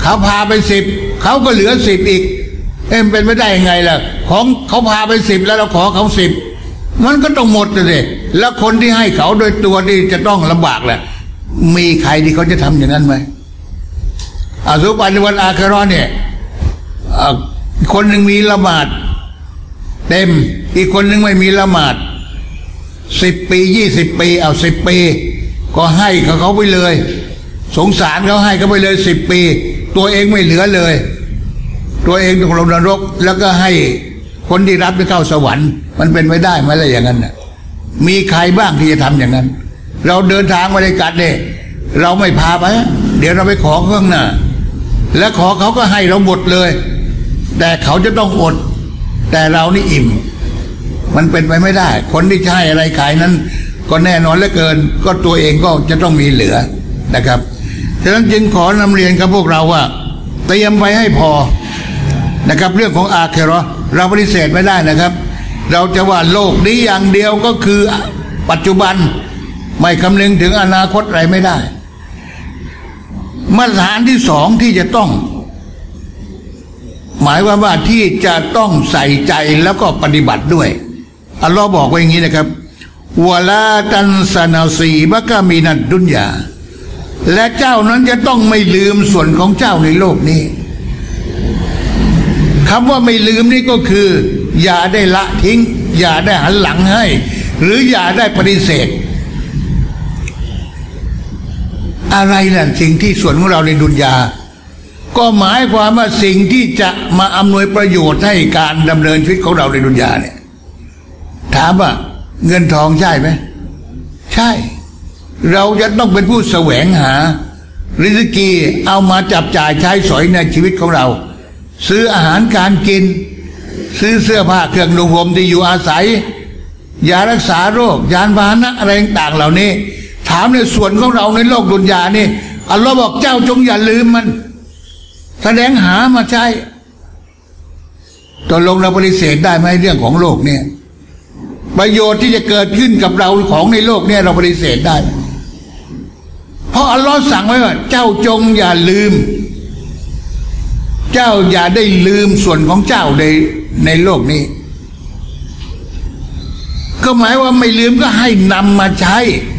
เขาพาไป10เขาก็เหลือ10อีกเป็นไม่ได้ยังไงล่ะของเขาพาไป10แล้วเราขอเขา10มันก็ต้องหมดเลยแล้วคนที่ให้เขาโดยตัวที่จะต้องลำบากแหละมีใครที่เขาจะทำอย่างนั้นไหมสุปฏิวันอาคราเนี่ยคนหนึ่งมีละหมาดเต็มอีกคนหนึ่งไม่มีละหมาด10 ปี20 ปีเอา10 ปีก็ให้เขาไปเลยสงสารเขาให้เขาไปเลย10 ปีตัวเองไม่เหลือเลยตัวเองต้องลงนรกแล้วก็ให้คนที่รับไปเข้าสวรรค์มันเป็นไม่ได้ไหมอะไรอย่างนั้นน่ะมีใครบ้างที่จะทำอย่างนั้นเราเดินทางมาในกัดเนี่ยเราไม่พาไปเดี๋ยวเราไปขอข้างหน้าและขอเขาก็ให้เราหมดเลยแต่เขาจะต้องอดแต่เรานี่อิ่มมันเป็นไปไม่ได้คนที่จะให้อะไรขายนั้นก็แน่นอนเหลือเกินก็ตัวเองก็จะต้องมีเหลือนะครับฉะนั้นจึงขอนำเรียนกับพวกเราว่าเตรียมไว้ให้พอนะครับเรื่องของอาคิเราะห์เราปฏิเสธไม่ได้นะครับเราจะว่าโลกนี้อย่างเดียวก็คือปัจจุบันไม่คำนึงถึงอนาคตอะไรไม่ได้มาตรฐานที่สองที่จะต้องหมายว่าที่จะต้องใส่ใจแล้วก็ปฏิบัติด้วยอัลลอฮ์บอกไว้อย่างนี้นะครับวะลาตันซานาซีบะกะมินัดดุนยาและเจ้านั้นจะต้องไม่ลืมส่วนของเจ้าในโลกนี้คำว่าไม่ลืมนี่ก็คืออย่าได้ละทิ้งอย่าได้หันหลังให้หรืออย่าได้ปฏิเสธอะไรนั่นสิ่งที่ส่วนของเราในดุนยาก็หมายความว่าสิ่งที่จะมาอำนวยประโยชน์ให้การดำเนินชีวิตของเราในดุนยาเนี่ยถามว่าเงินทองใช่ไหมใช่เราจะต้องเป็นผู้แสวงหาริสกีเอามาจับจ่ายใช้สอยในชีวิตของเราซื้ออาหารการกินซื้อเสื้อผ้าเครื่องนุ่งห่มที่อยู่อาศัยยารักษาโรคยานพาหนะอะไรต่างๆเหล่านี้ถามในส่วนของเราในโลกดุนยานี่อัลลอฮ์บอกเจ้าจงอย่าลืมมันแสดงหามาใช้ตกลงเราปฏิเสธได้ไหมเรื่องของโลกเนี่ยประโยชน์ที่จะเกิดขึ้นกับเราของในโลกเนี่ยเราปฏิเสธได้เพราะอัลลอฮ์สั่งไว้ว่าเจ้าจงอย่าลืมเจ้าอย่าได้ลืมส่วนของเจ้าในโลกนี้ก็หมายว่าไม่ลืมก็ให้นำมาใช้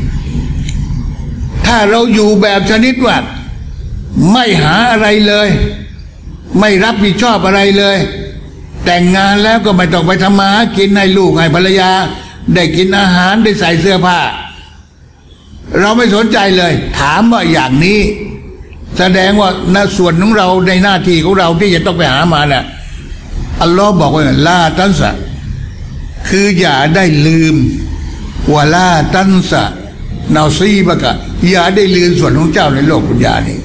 ถ้าเราอยู่แบบชนิดว่าไม่หาอะไรเลยไม่รับผิดชอบอะไรเลยแต่งงานแล้วก็ไม่ต้องไปทำมาหากินให้ลูกให้ภรรยาได้กินอาหารได้ใส่เสื้อผ้าเราไม่สนใจเลยถามว่าอย่างนี้แสดงว่าในส่วนของเราในหน้าที่ของเราที่จะต้องไปหามาน่ะอัลลอฮ์บอกว่าลาตันซะคืออย่าได้ลืมวะลาตันซะนาซีบะกะอย่าได้ลืมส่วนของเจ้าในโลกดุนยานี้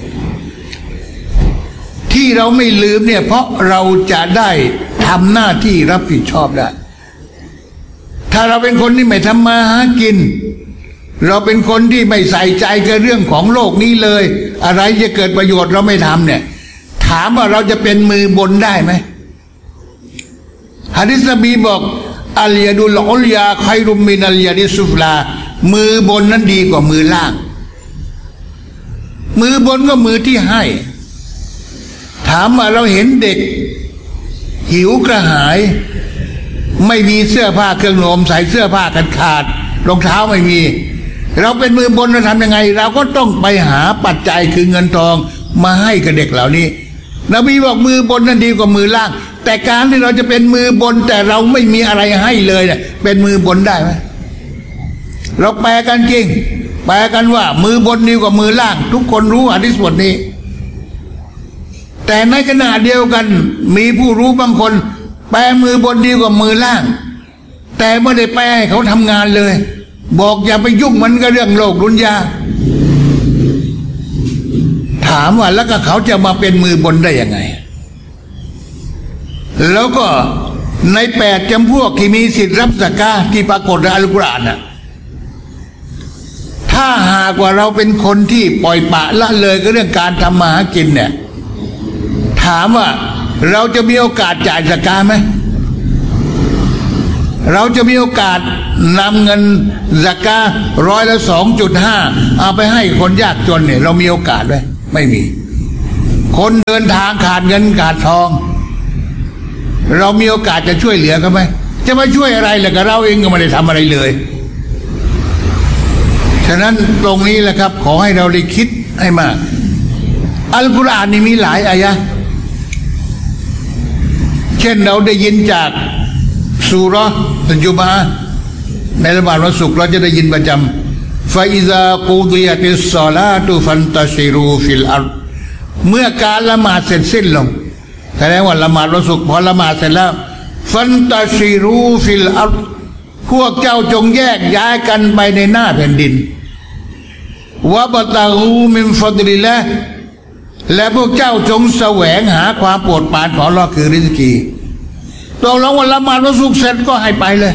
ที่เราไม่ลืมเนี่ยเพราะเราจะได้ทำหน้าที่รับผิดชอบได้ถ้าเราเป็นคนที่ไม่ทำมาหากินเราเป็นคนที่ไม่ใส่ใจกับเรื่องของโลกนี้เลยอะไรจะเกิดประโยชน์เราไม่ทำเนี่ยถามว่าเราจะเป็นมือบนได้ไหมหะดีษนบีบอกอัลยาดุลอุลยาไครุมมินัลยาดิซุฟลามือบนนั้นดีกว่ามือล่างมือบนก็มือที่ให้ถามว่าเราเห็นเด็กหิวกระหายไม่มีเสื้อผ้าเครื่องนุ่งใส่เสื้อผ้ากันขาดรองเท้าไม่มีเราเป็นมือบนเราทำยังไงเราก็ต้องไปหาปัจจัยคือเงินทองมาให้กับเด็กเหล่านี้นบีบอกมือบนนั้นดีกว่ามือล่างแต่การที่เราจะเป็นมือบนแต่เราไม่มีอะไรให้เลยเนี่ยเป็นมือบนได้ไหมเราแปลกันจริงแปลกันว่ามือบนดีกว่ามือล่างทุกคนรู้หะดีษบทนี้แต่ในขณะเดียวกันมีผู้รู้บางคนแปลมือบนดีกว่ามือล่างแต่ไม่ได้แปลให้เขาทำงานเลยบอกอย่าไปยุ่งมันก็เรื่องโลกดุนยาถามว่าแล้วก็เขาจะมาเป็นมือบนได้ยังไงแล้วก็ใน8 จำพวกที่มีสิทธิ์รับซะกาตที่ปรากฏในอัลกุรอานน่ะถ้าหากว่าเราเป็นคนที่ปล่อยปละละเลยกับเรื่องการทำมาหากินเนี่ยถามว่าเราจะมีโอกาสจ่ายซะกาตไหมเราจะมีโอกาสนำเงินซะกาต2.5เอาไปให้คนยากจนเนี่ยเรามีโอกาสไหมไม่มีคนเดินทางขาดเงินขาดทองเรามีโอกาสจะช่วยเหลือเขาไหมจะมาช่วยอะไรล่ะกับเราเองก็ไม่ได้ทำอะไรเลยฉะนั้นตรงนี้แหละครับขอให้เราได้คิดให้มากอัลกุรอานนี่มีหลายอายะห์เช่นเราได้ยินจากซูเราะห์อัลจุมอะห์ในละหมาดวันศุกร์เราจะได้ยินประจำฟาอิซากูฎิยะติสศอลาตุฟันตัชิรูฟิลอัรฎเมื่อการละหมาดเสร็จสิ้นลงแสดงว่าละหมาดวันศุกร์พอละหมาดเสร็จแล้วฟันตัชิรูฟิลอัรฎพวกเจ้าจงแยกย้ายกันไปในหน้าแผ่นดินวะบะตะฮูมินฟัดลิลละห์และพวกเจ้าจงแสวงหาความโปรดปรานของอัลเลาะห์คือริซกีตกลงวันละหมาดวันศุกร์เสร็จก็ให้ไปเลย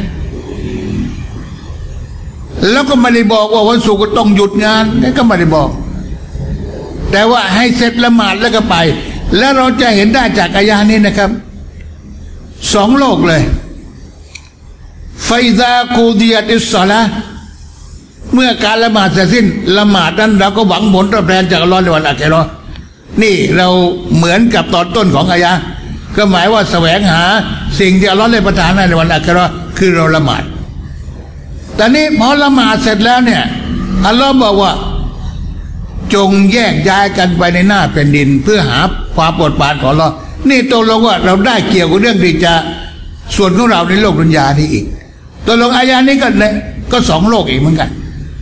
แล้วก็ไม่ได้บอกว่าวันศุกร์ก็ต้องหยุดงานนี่ก็ไม่ได้บอกแต่ว่าให้เสร็จละหมาดแล้วก็ไปแล้วเราจะเห็นได้จากอายะห์นี้นะครับสองโลกเลยฟาอิซากูฎิยะติสศอลาห์เมื่อการละหมาดเสร็จสิ้นละหมาดนั้นเราก็หวังผลตอบแทนจากอัลเลาะห์ในวันอาคิเราะห์นี่เราเหมือนกับตอนต้นของอายะห์ก็หมายว่าแสวงหาสิ่งที่อัลเลาะห์ได้ประทานให้ในวันอาคิเราะห์คือเราละหมาดแต่นี้พอละหมาดเสร็จแล้วเนี่ยอัลเลาะห์บอกว่าจงแยกย้ายกันไปในหน้าแผ่นดินเพื่อหาความโปรดปรานของอัลเลาะห์นี่ตกลงว่าเราได้เกี่ยวกับเรื่องที่จะส่วนของเราในโลกดุนยานี้อีกตกลงอายะห์นี้ก็สองโลกอีกเหมือนกัน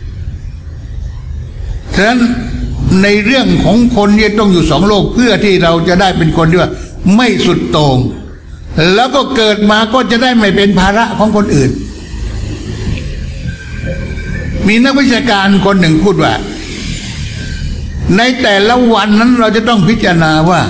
ฉะนั้นในเรื่องของคนเนี่ยต้องอยู่สองโลกเพื่อที่เราจะได้เป็นคนที่ว่าไม่สุดโต่งแล้วก็เกิดมาก็จะได้ไม่เป็นภาระของคนอื่นมีนักวิชาการคนหนึ่งพูดว่าในแต่ละวันนั้นเราจะต้องพิจารณาว่า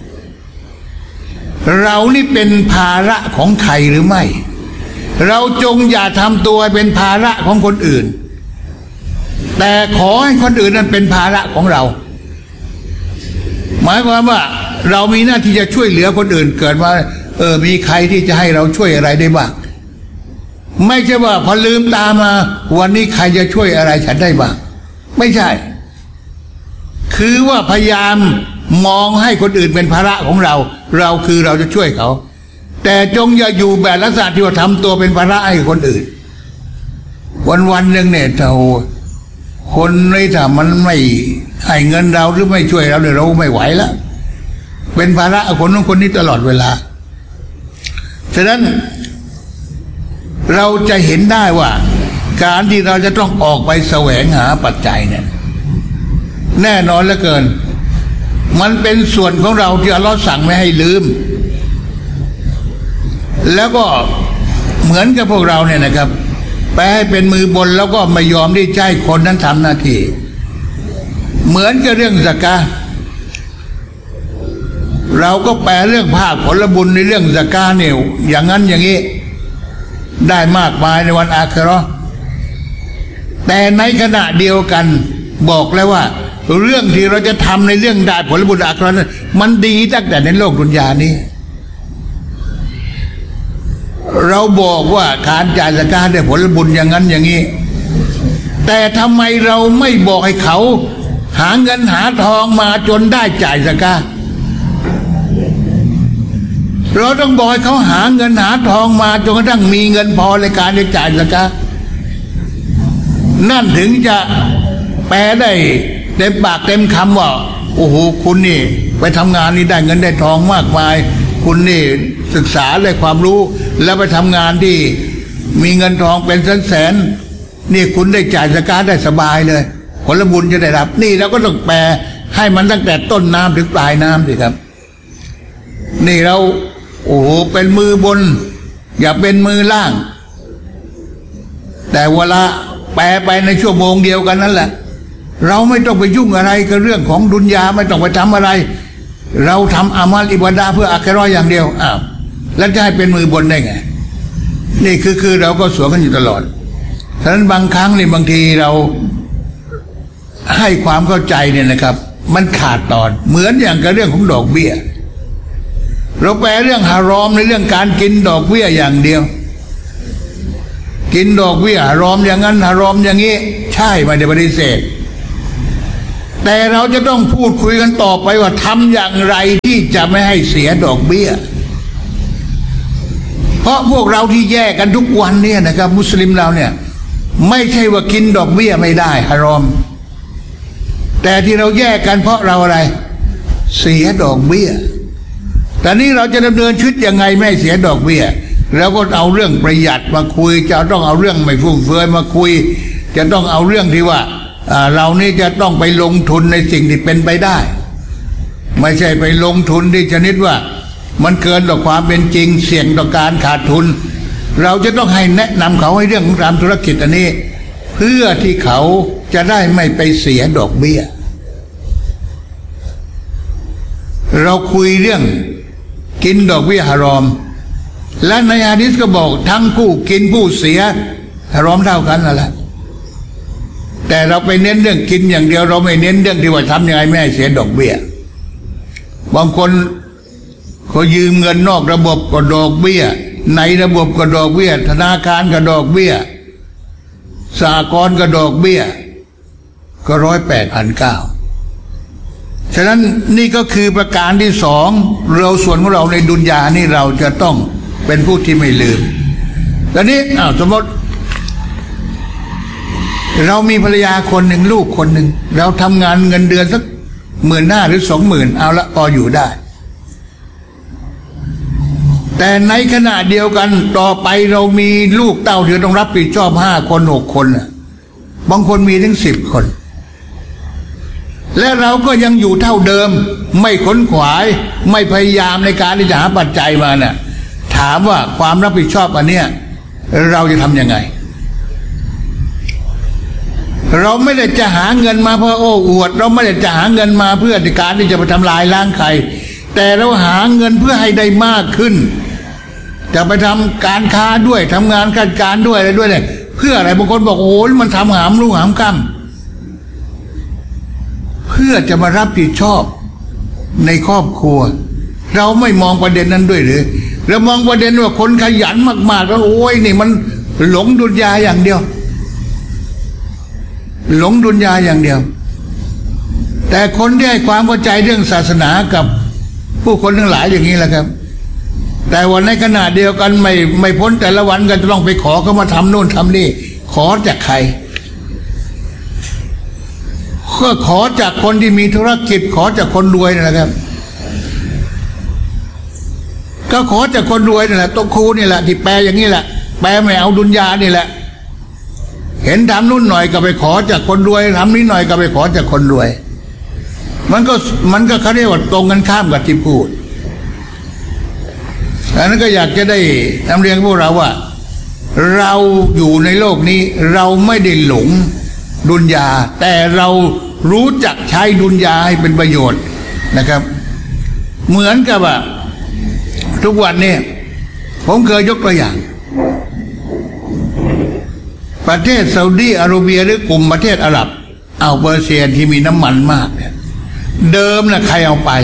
เรานี่เป็นภาระของใครหรือไม่เราจงอย่าทำตัวเป็นภาระของคนอื่นแต่ขอให้คนอื่นนั้นเป็นภาระของเราหมายความว่าเรามีหน้าที่จะช่วยเหลือคนอื่นเกิดว่ามีใครที่จะให้เราช่วยอะไรได้บ้างไม่ใช่ว่าพอลืมตามาวันนี้ใครจะช่วยอะไรฉันได้บ้างไม่ใช่คือว่าพยายามมองให้คนอื่นเป็นภาระของเราคือเราจะช่วยเขาแต่จงอย่าอยู่แบบลักษณะที่ว่าทำตัวเป็นภาระให้คนอื่นวันหนึ่งเนี่ยคนนี่ถ้ามันไม่ให้เงินเราหรือไม่ช่วยเราเนี่ยเราไม่ไหวแล้วเป็นภาระคนนู้นคนนี้ตลอดเวลาฉะนั้นเราจะเห็นได้ว่าการที่เราจะต้องออกไปแสวงหาปัจจัยเนี่ยแน่นอนเหลือเกินมันเป็นส่วนของเราที่อัลเลาะห์สั่งไม่ให้ลืมแล้วก็เหมือนกับพวกเราเนี่ยนะครับไปให้เป็นมือบนแล้วก็ไม่ยอมที่จะให้คนนั้นทำหน้าที่เหมือนกับเรื่องซะกาต์เราก็แปลเรื่องภาคผลบุญในเรื่องซะกาต์เนี่ยอย่างนั้นอย่างนี้ได้มากมายในวันอาคิเราะห์แต่ในขณะเดียวกันบอกแล้วว่าเรื่องที่เราจะทำในเรื่องได้ผลบุญอาคิเราะห์นั้นมันดีตั้งแต่ในโลกดุนยานี้เราบอกว่าการจ่ายซะกาต์ได้ผลบุญอย่างนั้นอย่างนี้แต่ทำไมเราไม่บอกให้เขาหาเงินหาทองมาจนได้จ่ายซะกาต์เราต้องบอกให้เขาหาเงินหาทองมาจนกระทั่งมีเงินพอในการจะจ่ายซะกาต์นั่นถึงจะแปลได้เต็มปากเต็มคำว่าโอ้โหคุณนี่ไปทำงานนี่ได้เงินได้ทองมากมายคุณนี่ศึกษาได้ความรู้แล้วไปทำงานที่มีเงินทองเป็นแสนๆนี่คุณได้จ่ายซะกาต์ได้สบายเลยผลบุญจะได้รับนี่เราก็ต้องแปลให้มันตั้งแต่ต้นน้ำถึงปลายน้ำสิครับนี่เราโอ้โหเป็นมือบนอย่าเป็นมือล่างแต่เวลาแปลไปในชั่วโมงเดียวกันนั่นแหละเราไม่ต้องไปยุ่งอะไรกับเรื่องของดุนยาไม่ต้องไปทำอะไรเราทำอามัลอิบาดะห์เพื่ออาคิเราะห์อย่างเดียวแล้วจะให้เป็นมือบนได้ไงนี่คือเราก็สวนกันอยู่ตลอดฉะนั้นบางครั้งนี่บางทีเราให้ความเข้าใจเนี่ยนะครับมันขาดตอนเหมือนอย่างกับเรื่องของดอกเบี้ยเราแปลเรื่องฮารอมในเรื่องการกินดอกเบี้ยอย่างเดียวกินดอกเบี้ยฮารอมอย่างนั้นฮารอมอย่างนี้ใช่ไม่ได้ปฏิเสธแต่เราจะต้องพูดคุยกันต่อไปว่าทำอย่างไรที่จะไม่ให้เสียดอกเบี้ยเพราะพวกเราที่แย่กันทุกวันเนี่ยนะครับมุสลิมเราเนี่ยไม่ใช่ว่ากินดอกเบี้ยไม่ได้ฮารอมแต่ที่เราแย่กันเพราะเราอะไรเสียดอกเบี้ยแต่นี้เราจะดำเนินชีวิตยังไงไม่เสียดอกเบี้ยเราก็เอาเรื่องประหยัดมาคุยจะต้องเอาเรื่องไม่ฟุ่มเฟือยมาคุยจะต้องเอาเรื่องที่ว่าเรานี่จะต้องไปลงทุนในสิ่งที่เป็นไปได้ไม่ใช่ไปลงทุนที่ชนิดว่ามันเกินต่อความเป็นจริงเสี่ยงต่อการขาดทุนเราจะต้องให้แนะนำเขาให้เรื่องของการธุรกิจอันนี้เพื่อที่เขาจะได้ไม่ไปเสียดอกเบี้ยเราคุยเรื่องกินดอกเบี้ยฮารอมและในหะดีษก็บอกทั้งผู้กินผู้เสียฮารอมเท่ากันนั่นแหละแต่เราไปเน้นเรื่องกินอย่างเดียวเราไม่เน้นเรื่องที่ว่าทำยังไงไม่ให้เสียดอกเบี้ยบางคนเขายืมเงินนอกระบบก็ดอกเบี้ยในระบบก็ดอกเบี้ยธนาคารก็ดอกเบี้ยสหกรณ์ก็ดอกเบี้ยก็108,900ฉะนั้นนี่ก็คือประการที่สองเราส่วนของเราในดุนยานี่เราจะต้องเป็นผู้ที่ไม่ลืมตอนนี้สมมติเรามีภรรยาคนหนึ่งลูกคนหนึ่งเราทำงานเงินเดือนสัก15,000หรือ20,000เอาละพออยู่ได้แต่ในขณะเดียวกันต่อไปเรามีลูกเต้าที่ต้องรับผิดชอบ5 คน6 คนบางคนมีถึง10 คนและเราก็ยังอยู่เท่าเดิมไม่ขนขวายไม่พยายามในการที่จะหาปัจจัยมาน่ะถามว่าความรับผิดชอบอันเนี้ยเราจะทำยังไงเราไม่ได้จะหาเงินมาเพื่อโอ้อวดเราไม่ได้จะหาเงินมาเพื่อในการที่จะไปทำลายล้างใครแต่เราหาเงินเพื่อให้ได้มากขึ้นจะไปทำการค้าด้วยทำงานการด้วยอะไรด้วยเนี่ยเพื่ออะไรบางคนบอกโอ้ยมันทำหามรุ่งหามค่ำเพื่อจะมารับผิดชอบในครอบครัวเราไม่มองประเด็นนั้นด้วยหรือเรามองประเด็นว่าคนขยันมากๆแล้วโอ้ยนี่มันหลงดุนยาอย่างเดียวหลงดุนยาอย่างเดียวแต่คนที่ให้ความเข้าใจเรื่องศาสนากับผู้คนทั้งหลายอย่างนี้แหละครับแต่วันในขณะเดียวกันไม่พ้นแต่ละวันก็จะต้องไปขอเขามาทำโน่นทำนี่ขอจากใครก็ขอจากคนที่มีธุรกิจขอจากคนรวยนั่นแหละครับก็ขอจากคนรวยนั่นแหละตกครูนี่แหละที่แปลอย่างนี้แหละแปลไม่เอาดุนยานี่แหละเห็นทำนู่นหน่อยก็ไปขอจากคนรวยทำนี้หน่อยก็ไปขอจากคนรวยมันก็เขาเรียกว่าตรงกันข้ามกับที่พูดดังนั้นก็อยากจะได้นำเรียนพวกเราว่าเราอยู่ในโลกนี้เราไม่ได้หลงดุนยาแต่เรารู้จักใช้ดุนยาให้เป็นประโยชน์นะครับเหมือนกับว่าทุกวันนี้ผมเคยยกตัวอย่างประเทศซาอุดีอาระเบียหรือกลุ่มประเทศอาหรับเปอร์เซียที่มีน้ำมันมากเนี่ยเดิมนะใครเอาไป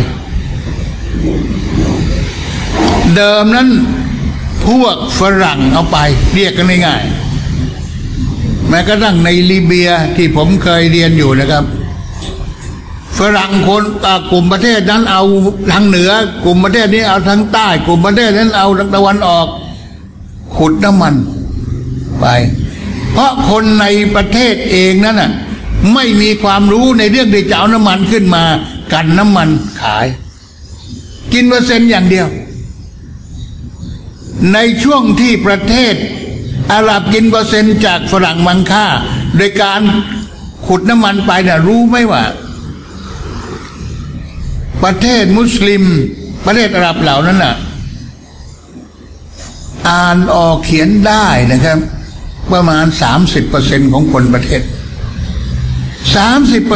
เดิมนั้นพวกฝรั่งเอาไปเรียกกันง่ายๆแม้กระทั่งในลิเบียที่ผมเคยเรียนอยู่นะครับฝรั่งคนกลุ่มประเทศนั้นเอาทางเหนือกลุ่มประเทศนี้เอาทางใต้กลุ่มประเทศนั้นเอาทางตะวันออกขุดน้ำมันไปเพราะคนในประเทศเองนั้นน่ะไม่มีความรู้ในเรื่องที่จะเอาน้ำมันขึ้นมากันน้ำมันขายกินเปอร์เซ็นต์อย่างเดียวในช่วงที่ประเทศอาหรับกินเปอร์เซ็นต์จากฝรั่งมังค่าโดยการขุดน้ำมันไปน่ะรู้ไหมว่าประเทศมุสลิมประเทศอาหรับเหล่านั้นน่ะอ่านออกเขียนได้นะครับประมาณ 30% ของคนประเทศ 30%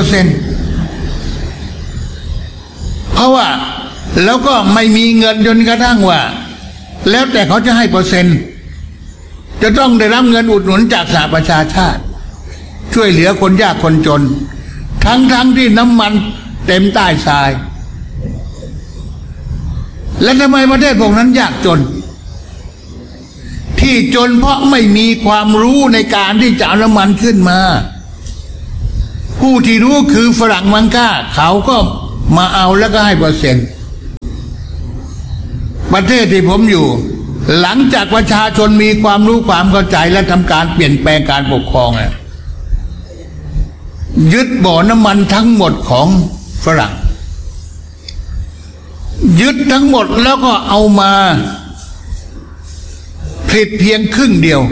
เพราะว่าแล้วก็ไม่มีเงินจนกระทั่งว่าแล้วแต่เขาจะให้เปอร์เซ็นต์จะต้องได้รับเงินอุดหนุนจากสหประชาชาติช่วยเหลือคนยากคนจนทั้งที่น้ำมันเต็มใต้ทรายและทำไมประเทศพวกนั้นยากจนที่จนเพราะไม่มีความรู้ในการที่จะเอาน้ำมันขึ้นมาพผู้ที่รู้คือฝรั่งมังค่าเขาก็มาเอาแล้วก็ให้เปอร์เซ็นต์ประเทศที่ผมอยู่หลังจากประชาชนมีความรู้ความเข้าใจและทำการเปลี่ยนแปลงการปกครองยึดบ่อน้ำมันทั้งหมดของฝรั่งยึดทั้งหมดแล้วก็เอามาผลิตเพียงครึ่งเดียว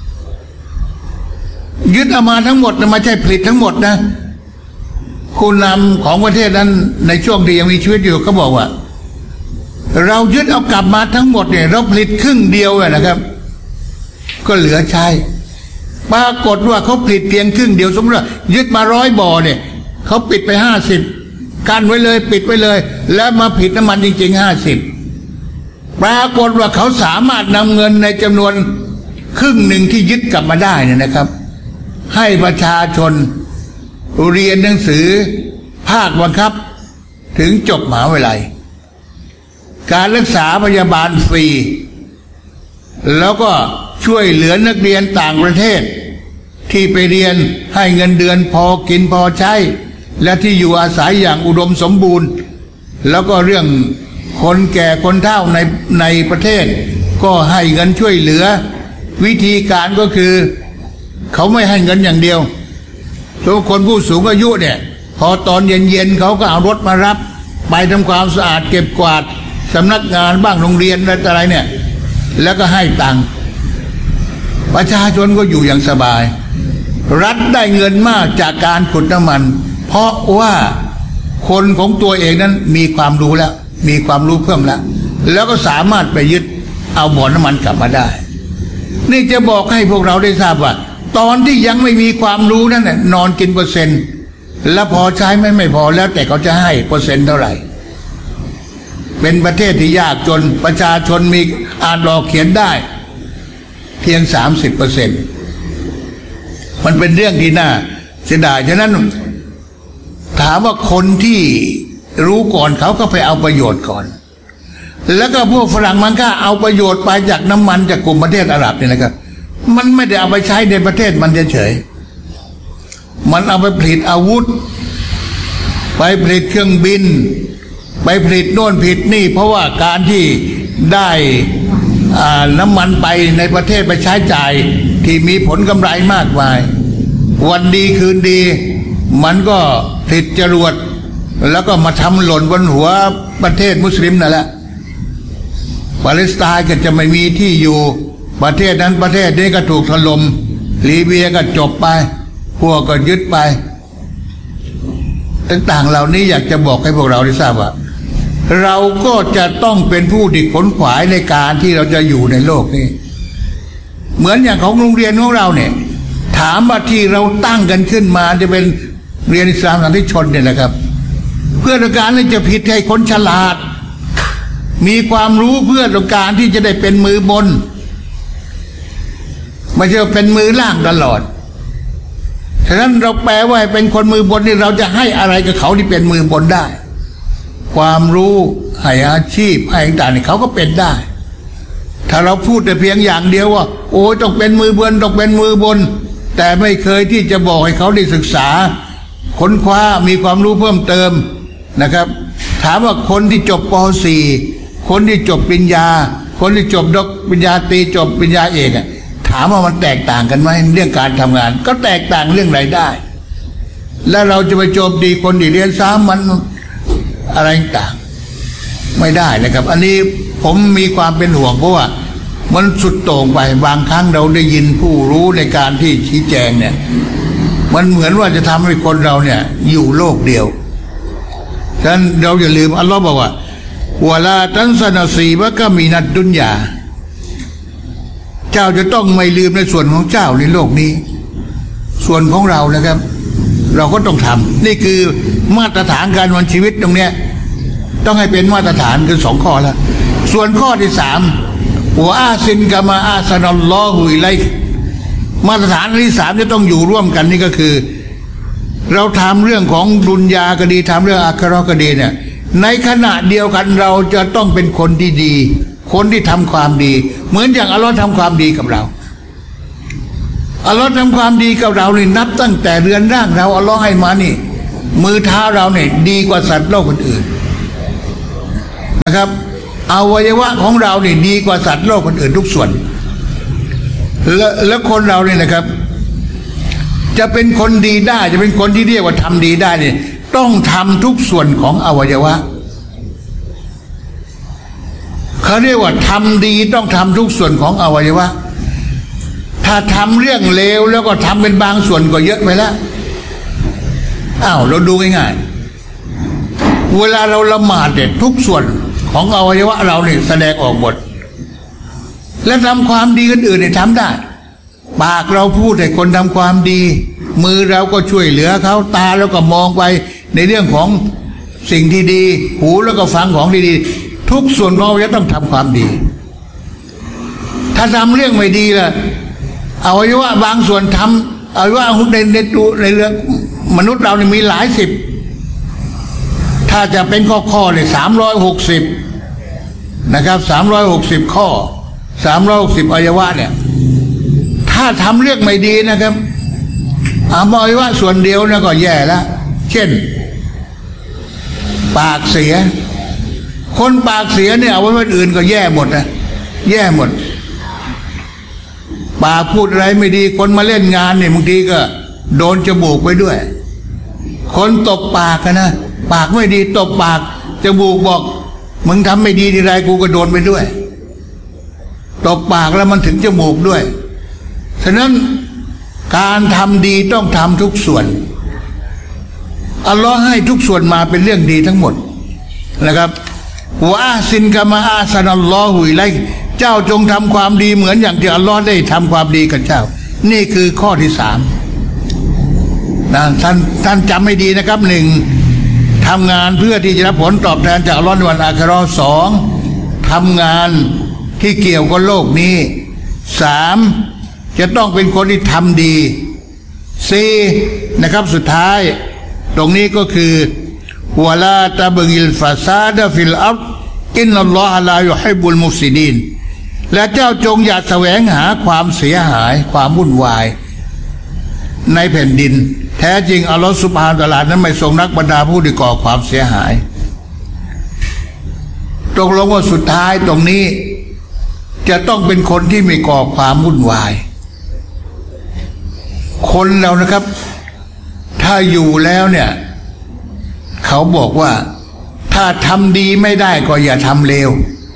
ยึดเอามาทั้งหมดนะไม่ใช่ผลิตทั้งหมดนะผู้นำของประเทศนั้นในช่วงที่ยังมีชีวิตอยู่เขาบอกว่าเรายึดเอากลับมาทั้งหมดเนี่ยเราผลิตครึ่งเดียวนะครับก็เหลือใช้ปรากฏว่าเขาผลิตเพียงครึ่งเดียวสมมติว่ายึดมา100 บ่อเนี่ยเขาปิดไป50กั้นไว้เลยปิดไว้เลยแล้วมาผลิตน้ำมันจริงๆ50ปรากฏว่าเขาสามารถนำเงินในจำนวนครึ่งหนึ่งที่ยึดกลับมาได้เนี่ยนะครับให้ประชาชนเรียนหนังสือภาคบังคับถึงจบมหาวิทยาลัยการรักษาพยาบาลฟรีแล้วก็ช่วยเหลือนักเรียนต่างประเทศที่ไปเรียนให้เงินเดือนพอกินพอใช้และที่อยู่อาศัยอย่างอุดมสมบูรณ์แล้วก็เรื่องคนแก่คนเฒ่าในประเทศก็ให้เงินช่วยเหลือวิธีการก็คือเขาไม่ให้เงินอย่างเดียวส่วนคนผู้สูงอายุเนี่ยพอตอนเย็นๆเขาก็เอารถมารับไปทำความสะอาดเก็บกวาดสำนักงานบ้างโรงเรียนอะไรเนี่ยแล้วก็ให้ตังค์ประชาชนก็อยู่อย่างสบายรัฐได้เงินมากจากการขุดน้ำมันเพราะว่าคนของตัวเองนั้นมีความรู้แล้วมีความรู้เพิ่มแล้วก็สามารถไปยึดเอาบ่อน้ำมันกลับมาได้นี่จะบอกให้พวกเราได้ทราบว่าตอนที่ยังไม่มีความรู้นั่นน่ะนอนกินเปอร์เซ็นต์แล้วพอใช้ไม่พอแล้วแต่เขาจะให้เปอร์เซ็นต์เท่าไหร่เป็นประเทศที่ยากจนประชาชนมีอ่านออกเขียนได้เพียง30%มันเป็นเรื่องที่น่าเสียดายฉะนั้นถามว่าคนที่รู้ก่อนเขาก็ไปเอาประโยชน์ก่อนแล้วก็พวกฝรั่งมังค่าเอาประโยชน์ไปจากน้ำมันจากกลุ่มประเทศอาหรับเนี่ยนะครับมันไม่ได้เอาไปใช้ในประเทศมันเฉยๆมันเอาไปผลิตอาวุธไปผลิตเครื่องบินไปผลิตโน่นผลิตนี่เพราะว่าการที่ได้น้ำมันไปในประเทศไปใช้จ่ายที่มีผลกำไรมากมายวันดีคืนดีมันก็ผลิตจรวดแล้วก็มาทำหล่นบนหัวประเทศมุสลิมนั่นแหละปาเลสไตน์ก็จะไม่มีที่อยู่ประเทศนั้นประเทศนี้ก็ถูกถล่มลีเบียก็จบไปพวกก็ยึดไปต่างๆเหล่านี้อยากจะบอกให้พวกเราได้ทราบว่าเราก็จะต้องเป็นผู้ที่ขนขวายในการที่เราจะอยู่ในโลกนี้เหมือนอย่างของโรงเรียนของเราเนี่ยถามว่าที่เราตั้งกันขึ้นมาจะเป็นเรียนอิสลามสันติชนเนี่ยนะครับเพื่อต้องการที่จะผิดให้คนฉลาดมีความรู้เพื่อต้องการที่จะได้เป็นมือบนไม่ใช่เป็นมือล่างตลอดฉะนั้นเราแปลว่าเป็นคนมือบนนี่เราจะให้อะไรกับเขาที่เป็นมือบนได้ความรู้ให้อาชีพให้ต่างๆเขาก็เป็นได้ถ้าเราพูดแต่เพียงอย่างเดียวว่าโอ้ต้องเป็นมือบนต้องเป็นมือบนแต่ไม่เคยที่จะบอกให้เขาได้ศึกษาค้นคว้ามีความรู้เพิ่มเติมนะครับถามว่าคนที่จบป .4 คนที่จบปริญญาคนที่จบปริญญาตรีจบปริญญาเอกถามว่ามันแตกต่างกันไหมเรื่องการทำงานก็แตกต่างเรื่องรายได้แล้วเราจะไปโจมตีคนที่เรียนซ้ำมันอะไรต่างไม่ได้นะครับอันนี้ผมมีความเป็นห่วงเพราะว่ามันสุดโต่งไปบางครั้งเราได้ยินผู้รู้ในการที่ชี้แจงเนี่ยมันเหมือนว่าจะทำให้คนเราเนี่ยอยู่โลกเดียวฉะนั้นเราอย่าลืมอัลลอฮ์บอกว่าวะลาตันซะนะซีบะกะมินัดดุนยาเจ้าจะต้องไม่ลืมในส่วนของเจ้าในโลกนี้ส่วนของเรานะครับเราก็ต้องทำนี่คือมาตรฐานการวันชีวิตตรงเนี้ยต้องให้เป็นมาตรฐานคือ2 ข้อแล้วส่วนข้อที่3วะอาซินกะมาอาซานัลลอฮุอิลัยมาตรฐานที่3จะต้องอยู่ร่วมกันนี่ก็คือเราทำเรื่องของดุนยาก็ดีทำเรื่องอาคิเราะห์ก็ดีเนี่ยในขณะเดียวกันเราจะต้องเป็นคนที่ดีคนที่ทำความดีเหมือนอย่างอัลลอฮ์ทำความดีกับเราอัลลอฮ์ทำความดีกับเรานี่นับตั้งแต่เรือนร่างเราอัลลอฮ์ให้มานี่มือเท้าเราเนี่ยดีกว่าสัตว์โลกคนอื่นนะครับอวัยวะของเราเนี่ยดีกว่าสัตว์โลกคนอื่นทุกส่วนแล้วคนเราเนี่ยนะครับจะเป็นคนดีได้จะเป็นคนที่เรียกว่าทำดีได้เนี่ยต้องทำทุกส่วนของอวัยวะเขาเรียกว่าทำดีต้องทำทุกส่วนของอวัยวะถ้าทำเรื่องเลวแล้วก็ทำเป็นบางส่วนก็เยอะไปแล้วเราดูง่ายๆเวลาเราละหมาดเนี่ยทุกส่วนของอวัยวะเราเนี่ยแสดงออกหมดและทำความดีอื่นๆเนี่ยทำได้ปากเราพูดให้คนทำความดีมือเราก็ช่วยเหลือเขาตาแล้วก็มองไปในเรื่องของสิ่งที่ดีหูแล้วก็ฟังของดีๆทุกส่วนของอวัยวะต้องทำความดีถ้าทำเรื่องไม่ดีล่ะอวัยวะบางส่วนทำอวัยวะในเรื่องมนุษย์เราเนี่ยมีหลายสิบถ้าจะเป็นข้อเนี่ย360นะครับ360ข้อ360อวัยวะเนี่ยถ้าทำเรื่องไม่ดีนะครับอวัยวะส่วนเดียวเนี่ยก็แย่แล้วเช่นปากเสียคนปากเสียเนี่ยอวัยวะอื่นก็แย่หมดนะแย่หมดปากพูดอะไรไม่ดีคนมาเล่นงานเนี่ยบางทีก็โดนจมูกไปด้วยคนตบปากนะปากไม่ดีตบปากจมูกบอกมึงทำไม่ดีทีไรกูก็โดนไปด้วยตบปากแล้วมันถึงจมูกด้วยฉะนั้นการทำดีต้องทำทุกส่วนอัลลอฮ์ให้ทุกส่วนมาเป็นเรื่องดีทั้งหมดนะครับวะซินกะมาอาซันัลลอฮุอิลัยเจ้าจงทำความดีเหมือนอย่างที่อัลลอฮ์ได้ทำความดีกับเจ้านี่คือข้อที่3นะท่านจำให้ดีนะครับ1ทำงานเพื่อที่จะรับผลตอบแทนจากอัลลอฮ์ในวันอาคิเราะห์2ทำงานที่เกี่ยวกับโลกนี้3จะต้องเป็นคนที่ทำดี4นะครับสุดท้ายตรงนี้ก็คือวะลาตะบกิลฟาซาดะฟิลอัรฎอินนัลลอฮะลายุฮิบบุลมุฟซิดีนและเจ้าจงอย่าแสวงหาความเสียหายความวุ่นวายในแผ่นดินแท้จริงอัลลอฮฺซุบฮานะฮูวะตะอาลานั้นไม่ทรงนักบรรดาผู้ที่ก่อความเสียหายตกลงว่าสุดท้ายตรงนี้จะต้องเป็นคนที่ไม่ก่อความวุ่นวายคนเรานะครับถ้าอยู่แล้วเนี่ยเขาบอกว่าถ้าทำดีไม่ได้ก็อย่าทำเลว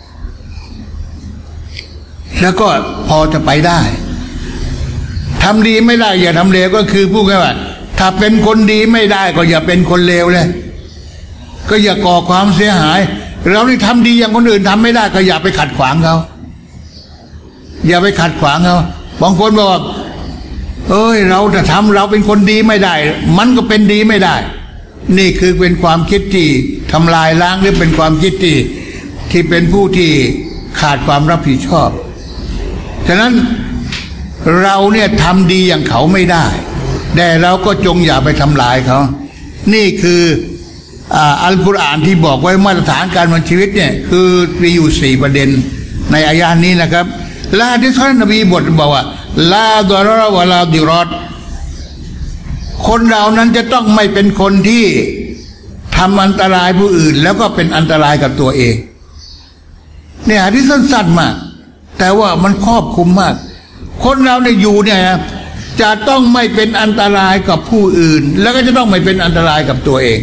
แล้วก็พอจะไปได้ทำดีไม่ได้อย่าทำเลวก็คือพูดง่ายว่าถ้าเป็นคนดีไม่ได้ก็อย่าเป็นคนเลวเลยก็อย่าก่อความเสียหายเราที่ทำดีอย่างคนอื่นทำไม่ได้ก็อย่าไปขัดขวางเขาอย่าไปขัดขวางเขาบางคนบอกเราจะทำเราเป็นคนดีไม่ได้มันก็เป็นดีไม่ได้นี่คือเป็นความคิดที่ทำลายล้างหรือเป็นความคิดที่เป็นผู้ที่ขาดความรับผิดชอบฉะนั้นเราเนี่ยทำดีอย่างเขาไม่ได้แต่เราก็จงอย่าไปทำลายเขานี่คืออัลกุรอานที่บอกไว้มาตรฐานการดำเนินชีวิตเนี่ยคือมีอยู่4ประเด็นในอายะห์นี้นะครับและที่ท่านนบีบทบอกว่าลาดอรอวะลาดิรอดคนเรานั้นจะต้องไม่เป็นคนที่ทำอันตรายผู้อื่นแล้วก็เป็นอันตรายกับตัวเองเนี่ยหะดีษสั้นๆมากแต่ว่ามันครอบคลุมมากคนเราเนี่ยอยู่เนี่ยจะต้องไม่เป็นอันตรายกับผู้อื่นแล้วก็จะต้องไม่เป็นอันตรายกับตัวเอง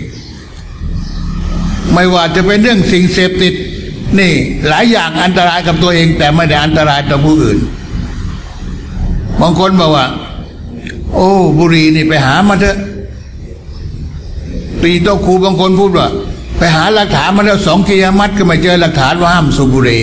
ไม่ว่าจะเป็นเรื่องสิ่งเสพติดนี่หลายอย่างอันตรายกับตัวเองแต่ไม่ได้อันตรายต่อผู้อื่นบางคนบอกว่าโอ้บุหรี่นี่ไปหามาเถอะปีโตครูบางคนพูดว่าไปหาหลักฐานมาแล้ว2 กิยามัตก็ไม่เจอหลักฐานว่าห้ามสูบบุหรี่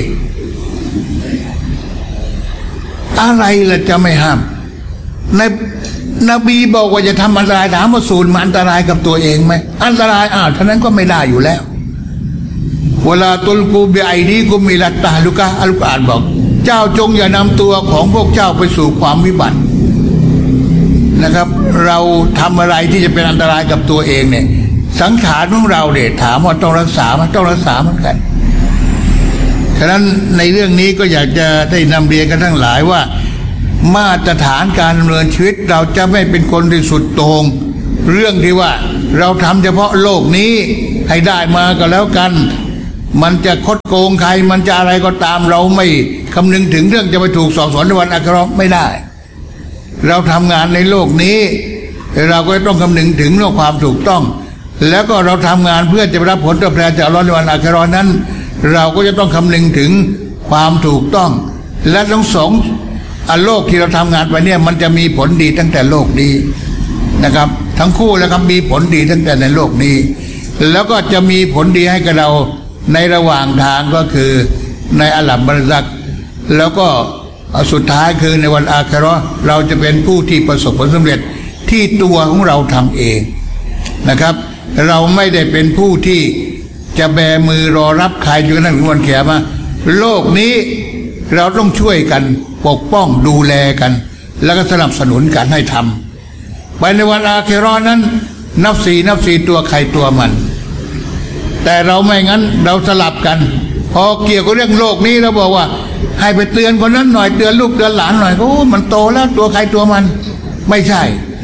อะไรล่ะจะไม่ห้ามนบีบอกว่าจะทำอันตรายถามว่าสูบมันอันตรายกับตัวเองไหมอันตรายท่านั้นก็ไม่ได้อยู่แล้วเวลาตุลกูบิไอดีกุมิลัตตาลุกะอัลกุรอานบอกเจ้าจงอย่านำตัวของพวกเจ้าไปสู่ความวิบัตินะครับเราทำอะไรที่จะเป็นอันตรายกับตัวเองเนี่ยสังขารของเราเนี่ยถามว่าต้องรักษามันต้องรักษาเหมือนกันฉะนั้นในเรื่องนี้ก็อยากจะได้นำเรียนกันทั้งหลายว่ามาตรฐานการดำเนินชีวิตเราจะไม่เป็นคนที่สุดโต่งเรื่องที่ว่าเราทำเฉพาะโลกนี้ให้ได้มาก็แล้วกันมันจะคดโกงใครมันจะอะไรก็ตามเราไม่คำนึงถึงเรื่องจะไปถูกสอบสวนในวันอาคิเราะห์ไม่ได้เราทำงานในโลกนี้เราก็ต้องคำนึงถึงเรื่องความถูกต้องแล้วก็เราทำงานเพื่อจะรับผลตอบแทนจากอัลเลาะห์ในวันอาคิเราะห์นั้นเราก็จะต้องคำนึงถึงความถูกต้องและทั้งสองโลกที่เราทำงานไปเนี่ยมันจะมีผลดีตั้งแต่โลกนี้นะครับทั้งคู่แล้วครับมีผลดีตั้งแต่ในโลกนี้แล้วก็จะมีผลดีให้กับเราในระหว่างทางก็คือในอาลัมบารักแล้วก็สุดท้ายคือในวันอาคิเราะห์เราจะเป็นผู้ที่ประสบผลสำเร็จที่ตัวของเราทำเองนะครับเราไม่ได้เป็นผู้ที่จะแบมือรอรับใครจนกระทั่งถึงวันกิยามะห์โลกนี้เราต้องช่วยกันปกป้องดูแลกันแล้วก็สนับสนุนกันให้ทำไปในวันอาคิเราะห์นั้นนับสี่ตัวใครตัวมันแต่เราไม่งั้นเราสลับกันพอเกี่ยวกับเรื่องโลกนี้เราบอกว่าให้ไปเตือนคนนั้นหน่อยเตือนลูกเตือนหลานหน่อยโอ้มันโตแล้วตัวใครตัวมันไม่ใช่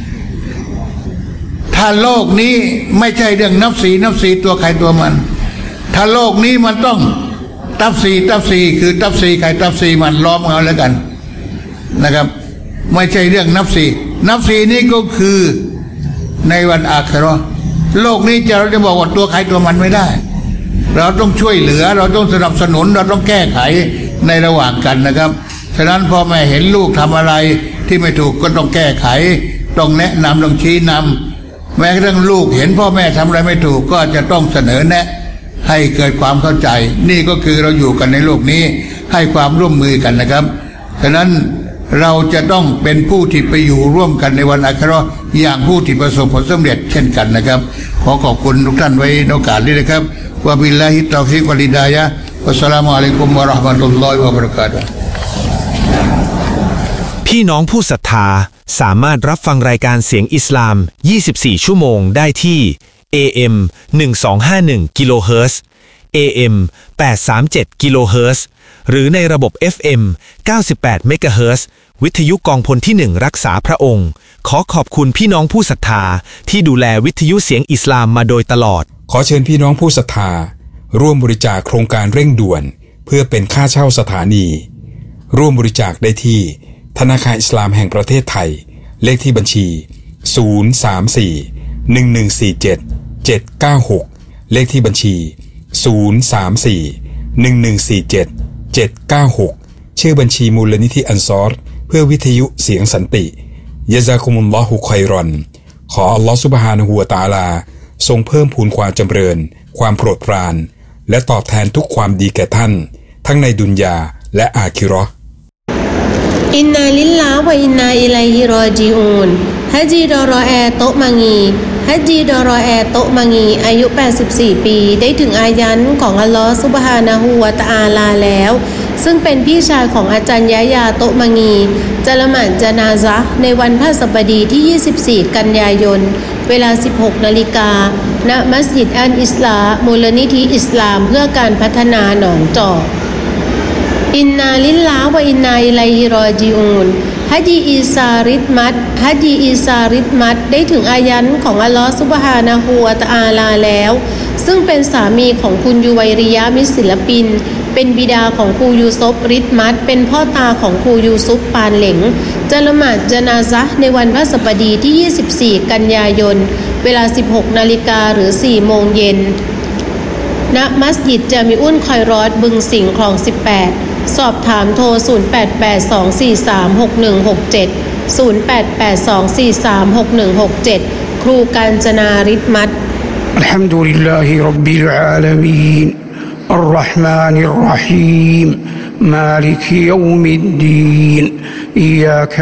ถ้าโลกนี้ไม่ใช่เรื่องนับสี่ตัวใครตัวมันถ้าโลกนี้มันต้องตับสี่คือตับสี่ใครตับสี่มันล้อมเอาแล้วกันนะครับไม่ใช่เรื่องนับสี่นี้ก็คือในวันอาคิเราะห์โลกนี้เราจะบอกว่าตัวใครตัวมันไม่ได้เราต้องช่วยเหลือเราต้องสนับสนุนเราต้องแก้ไขในระหว่างกันนะครับฉะนั้นพ่อแม่เห็นลูกทำอะไรที่ไม่ถูกก็ต้องแก้ไขต้องแนะนำต้องชี้นำแม้กระทั่งลูกเห็นพ่อแม่ทำอะไรไม่ถูกก็จะต้องเสนอแนะให้เกิดความเข้าใจนี่ก็คือเราอยู่กันในโลกนี้ให้ความร่วมมือกันนะครับฉะนั้นเราจะต้องเป็นผู้ที่ไปอยู่ร่วมกันในวันอาคิเราะห์อย่างผู้ที่ประสบผลสำเร็จเช่นกันนะครับขอขอบคุณทุกท่านไว้ในโอกาสนี้นะครับวะบิลลาฮิตตอฟิกวัลฮิดายะฮ์วัสสลามุอะลัยกุมวะเราะห์มะตุลลอฮิวะบะเราะกาตุฮ์พี่น้องผู้ศรัทธาสามารถรับฟังรายการเสียงอิสลาม24ชั่วโมงได้ที่ AM 1251กิโลเฮิรตซ์ AM 837กิโลเฮิรตซ์หรือในระบบ FM 98เมกะเฮิรตซ์วิทยุกองพลที่1รักษาพระองค์ขอขอบคุณพี่น้องผู้ศรัทธาที่ดูแลวิทยุเสียงอิสลามมาโดยตลอดขอเชิญพี่น้องผู้ศรัทธาร่วมบริจาคโครงการเร่งด่วนเพื่อเป็นค่าเช่าสถานีร่วมบริจาคได้ที่ธนาคารอิสลามแห่งประเทศไทยเลขที่บัญชี034-1147-796เลขที่บัญชี034-1147-796ชื่อบัญชีมูลนิธิอันซอรเพื่อวิทยุเสียงสันติยะซากุมุลลอฮุค็อยรอนขออัลลอฮฺซุบฮานะฮูวะตะอาลาทรงเพิ่มพูนความจำเริญความโปรดปรานและตอบแทนทุกความดีแก่ท่านทั้งในดุนยาและอาคิเราะห์อินนาลิลลาฮ์วะอินนาอิลัยฮิรอญิอูนฮะจีดอรอแอโตมังีฮัจญีดอรอแอโตมังีอายุ84ปีได้ถึงอายันของอัลลอฮฺซุบฮานะฮูวะตะอาลาแล้วซึ่งเป็นพี่ชายของอาจารย์ยะยาโตมังีจะละหมาดญะนาซะห์ในวันพฤหัสบดีที่24กันยายนเวลา 16 นาฬิกาณมัสยิดอัลอิสลามูลนิธิอิสลามเพื่อการพัฒนาหนองจอกอินนาลิลลาฮ์วะอินนาอิลัยฮิรอญิอูนฮัจญีอีซาริดมัดได้ถึงอายันของอัลลอฮฺซุบฮานะฮูวะตะอาลาแล้วซึ่งเป็นสามีของคุณยูไวริยะมิตรศิลปินเป็นบิดาของครูยูซุฟริดมัดเป็นพ่อตาของครูยูซุฟปานเหลงจะละหมาดญะนาซะห์ในวันพฤหัสบดีที่24กันยายนเวลา 16 นาฬิกาหรือ 4 โมงเย็นณมัสยิดจามิอุลคอยรอดบึงสิงห์คลอง18สอบถามโทร0882436167 0882436167ครูกาญจนาริดมัดอัลฮัมดุลิลลาฮิร็อบบิลอาลามีนอัรเราะห์มานิรเราะฮีมมาลิกยอมิดดีนอิยากะ